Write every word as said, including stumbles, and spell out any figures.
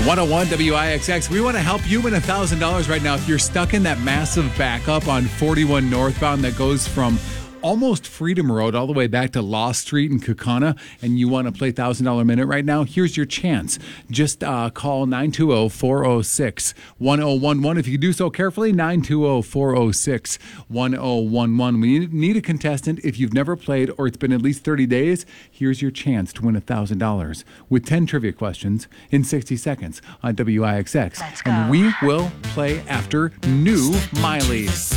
one oh one W I X X. We want to help you win one thousand dollars right now if you're stuck in that massive backup on forty-one northbound that goes from almost Freedom Road all the way back to Law Street in Kaukauna, and you want to play one thousand dollars minute right now. Here's your chance. Just uh, call nine two zero, four zero six, one zero one one. If you do so carefully, nine two zero, four zero six, one zero one one. We need a contestant. If you've never played or it's been at least thirty days, here's your chance to win one thousand dollars with ten trivia questions in sixty seconds on W I X X. Let's go. And we will play after New Miley.